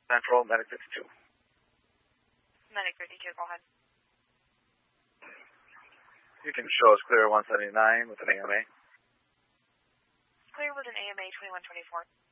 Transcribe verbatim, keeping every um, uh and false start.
Central, Medic fifty-two. Medic fifty-two, go ahead. You can show us clear one seventy-nine with an A M A. Clear with an A M A twenty-one twenty-four.